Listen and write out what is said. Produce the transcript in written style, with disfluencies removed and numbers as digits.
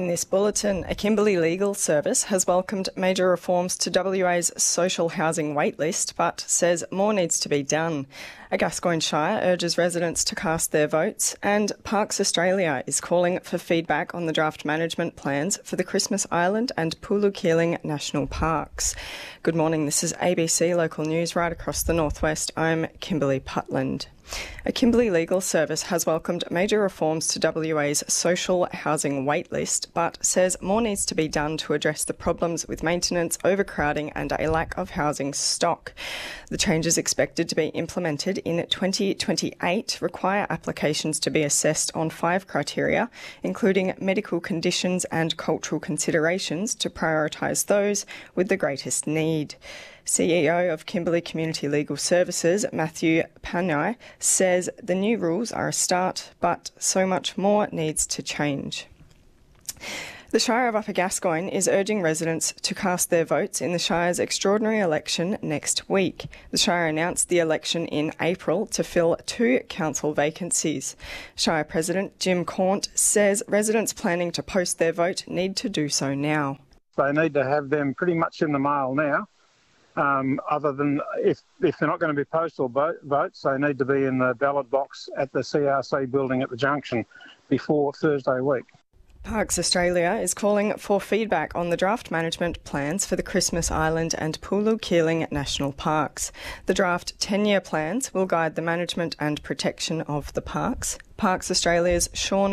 In this bulletin, a Kimberley legal service has welcomed major reforms to WA's social housing waitlist, but says more needs to be done. A Gascoyne Shire urges residents to cast their votes, and Parks Australia is calling for feedback on the draft management plans for the Christmas Island and Pulu Keeling National Parks. Good morning, this is ABC Local News right across the northwest. I'm Kimberley Putland. A Kimberley legal service has welcomed major reforms to WA's social housing waitlist, but says more needs to be done to address the problems with maintenance, overcrowding and a lack of housing stock. The changes expected to be implemented in 2028 require applications to be assessed on 5 criteria, including medical conditions and cultural considerations, to prioritise those with the greatest need. CEO of Kimberley Community Legal Services, Matthew Panai, says the new rules are a start, but so much more needs to change. The Shire of Upper Gascoyne is urging residents to cast their votes in the Shire's extraordinary election next week. The Shire announced the election in April to fill 2 council vacancies. Shire President Jim Cornt says residents planning to post their vote need to do so now. They need to have them pretty much in the mail now. Other than if they're not going to be postal votes, they need to be in the ballot box at the CRC building at the junction before Thursday week. Parks Australia is calling for feedback on the draft management plans for the Christmas Island and Pulu Keeling National Parks. The draft 10-year plans will guide the management and protection of the parks. Parks Australia's Sean